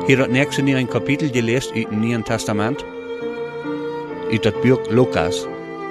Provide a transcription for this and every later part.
Hier het nächste in een kapitel gelezen uit het Nieuwe Testament, uit het boek Lukas.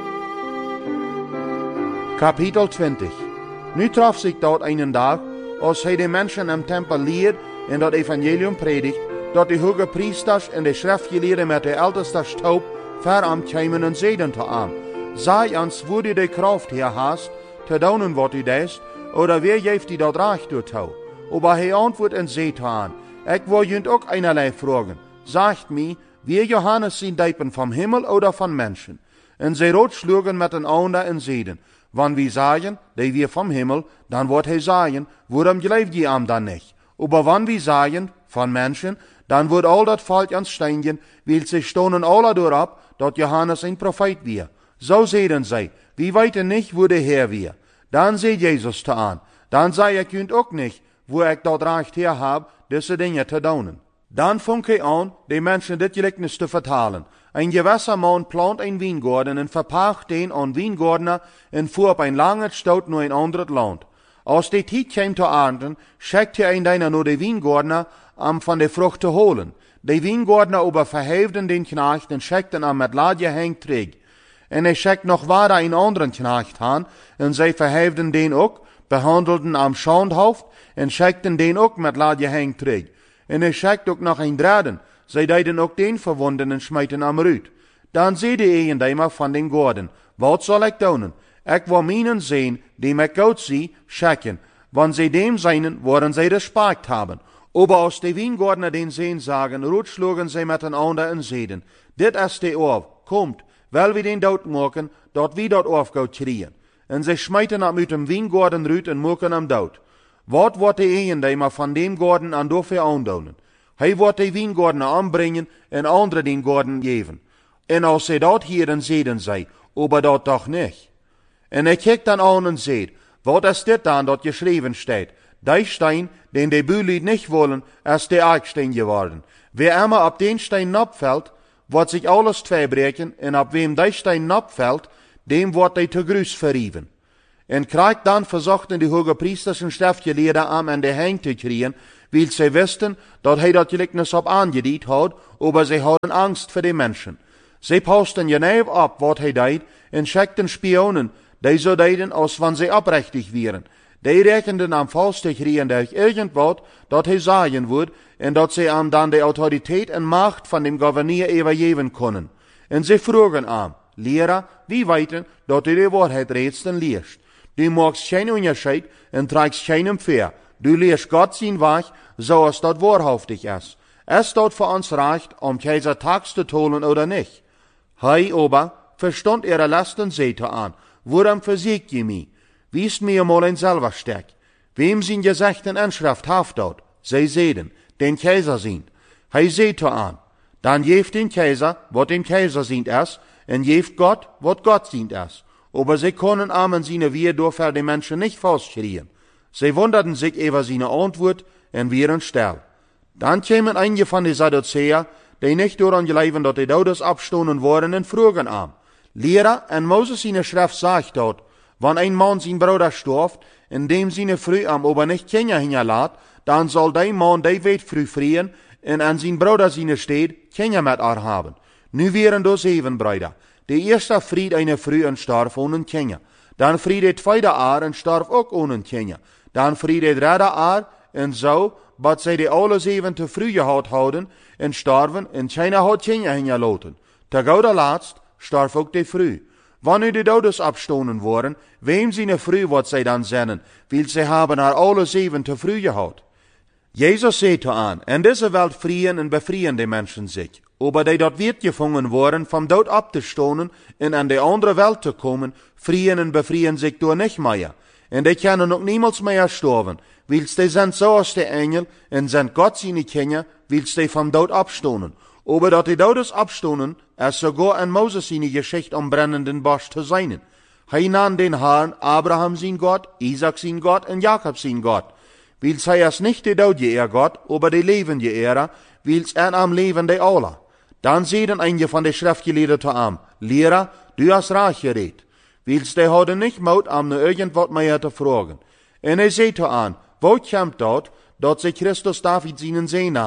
Kapitel 20. Nu traf zich dort einen dag, als hij de mensen im tempel leert en dat evangelium predigt, dat de hoge priesters en de schriftgeleerden met de ältestes taub veramt kwamen en zeiden te aan. Sei ons, wo du de kraft hier hast, te doen wat u deest, oder wer geeft die dat recht door toe? Aber hij antwoordt en zei te aan, ik wil junt ook einerlei vragen. Sagt mir, wie Johannes zijn dijpen vom Himmel oder von Menschen? En zij rotschlugen met een ander en zeiden, wann wir sagen, die wir vom Himmel, dann wird hij sagen, warum glaubt ihr am dann nicht? Aber wann wir sagen, von Menschen, dann wird all dat Volk ans Steinigen, weil sie stonen alle durab, dat Johannes ein Prophet wir. So zeiden zij, wie weten nicht, wo der Herr wir. Dann seht Jesus te aan, dann sei ich junt ook nicht, wo ich dat recht her hab, diese Dinge te doen. Dan funk hij aan, de mensen dit gelijkenis te vertalen. Ein gewisser Mann plant ein Weingarten en verpacht den an Weingärtner en fuhr op ein langer Stoot naar een ander land. Als die tijd kwam te ernten, schickte ein deiner nur de Weingärtner, van de Frucht te holen. De Weingärtner aber verheften den Knecht en schickten am met ladje heng terug. En hij schickt nog weiter een anderen Knecht aan, en zij verheften den ook, behandelten am Schandhoofd, en schickten den ook met ladje heng terug. En hij schickt ook nog een draden, zij deden ook den verwonden en smijten am Ruut. Dan zei de eigenaar van den Garten, wat zal ik doen? Ik wil mijnen zien, die met goud zie, schicken. Want zij dem seinen, worden zij respect hebben. Aber als de Weingärtner den sehen sagen, rutschlugen zij met een ander en zeiden, dit is de Orf, kommt, wel we den dood maken, dat we dat Orfgoud kriegen. En zij smijten hem uit dem Weingarten Ruut en maken hem dood. Wat wordt de eigenaar van dem Garten aan doffe aandoen? Hij wordt de Weingärtner aanbrengen en anderen den Garten geven. En als zij dat hieren, zeiden zij, aber dat toch niet. En hij kijkt dan aan en zegt, wat is dit dan dat geschreven staat? Die Stein, den de Bühlied nicht wollen, ist der Eichstein geworden. Wer immer op den Stein abfällt, wird sich alles tweebreken, en op wem die Stein abfällt, dem wird hij te gruus verrieven. En krijgt dan verzochten die hoge priesters en schriftgeleerden aan de heng te kriegen, weil sie wisten, dat hij dat gelijkenis op aangediend had, aber sie hadden Angst voor de mensen. Sie posten genau ab, wat hij deed, en schickten Spionen, die so deden, als wann sie oprechtig wären. Die rekenden am vast te kriegen durch irgendwas, dat hij sagen would, en dat sie am dan de Autorität en Macht van dem Gouverneur übergeben können. En sie frugen am, Lehrer, wie weten, dat du die Wahrheit redst en leerst. Du magst geen Unterschied en trägst keinem Fair. Du leerst Gott sein Weg, so als dat wahrhaftig ist. Es dort für uns recht, Kaiser Tax zu holen oder nicht. Hei aber verstand ihre Lasten Säte an. Worum versiegt ihr mich? Wiest mir mal ein Selbersteck. Wem sind Gesechten Inschrift haft dort? Sie sehen, den Kaiser sind. Hei Säte an. Dann jeft den Kaiser, wat dem Kaiser sind es, en jeft Gott, wat Gott sind es. Aber sie können amen seine wir durch die Menschen nicht festschrien. Sie wunderten sich über seine Antwort en wären still. Dann kämen einige von den Sadduzäer, die nicht daran glauben, dass die Todes abstoßen worden, und frugen am. Lehrer, en Moses seine Schrift sagt dort, wenn ein Mann sein Bruder stirbt, indem seine Frau am aber nicht Kinder hinterlässt, dann soll der Mann die Welt früh frieren, und an sein Bruder seine steht, Kinder mit er haben. Nu wären das 7 Brüder. Der erste fried eine Frau und starb ohne Kinder. Dann fried der zweite Jahr und starb auch ohne Kinder. Dann fried der dritte Jahr und so, bat sie die alle 7 te früh gehad houden en starven en keiner had Kinder hingelaten. Te gouder laatst starf ook die früh. Wanneer die Todes abstonen worden, wem seine früh wat zij dan zennen, weil sie haben haar alle 7 te früh gehad. Jesus sagte an, in dieser Welt frieren und befrieren die Menschen sich. Aber die dort wird gefangen worden, vom Tod abzustonen und an die andere Welt zu kommen, frieren und befrieren sich door nicht mehr. Und die können auch niemals mehr sterben, weil die sind so als die Engel und sind Gott seine Kinder, weil die vom Tod abstonen. Aber dat die Todes abstonen, ist sogar in Moses seine Geschichte am brennenden Busch zu sein. Hij nahm den Herrn Abraham sein Gott, Isaac sein Gott und Jakob sein Gott. Weil sei es nicht die Tod ihr Gott, aber die lebende Ehre, weil es am Leben die alle. Dann sehen einige von den Schriftgelehrten zu ihm, Lehrer, du hast recht geredet. Weil die hadden nicht Mut, nur irgendwas mehr zu fragen. Und er sagte an, wo kommt dort, dass sie Christus David seinen Sehn nahmen?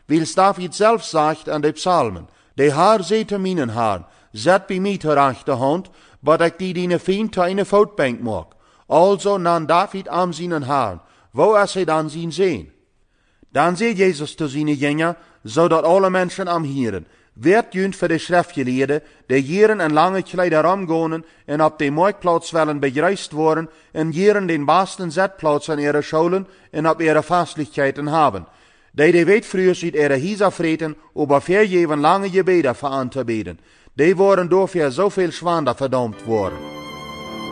Wils David selbst sagt an de Psalmen, de Haar zei te minen Haar, zet bij mij ter rechterhand, wat ik die dine Feind te eine voetbank mag. Also nam David am seinen Haar, wo es hij dan zien zijn. Dan zei Jezus te zijn Jünger, zodat alle mensen am hieren. Werd junt voor de schriftgeleerden, die jaren en lange kleider omgaan en op de marktplaats willen begrijst worden en jaren den besten zetplaats aan ihre scholen en op ihre fastlichkeiten haben. Die de weet früher uit ihre Hieser vreten, over vergeven lange gebeden voor aan te beden. Die worden dafür zoveel zwaarder verdammt worden.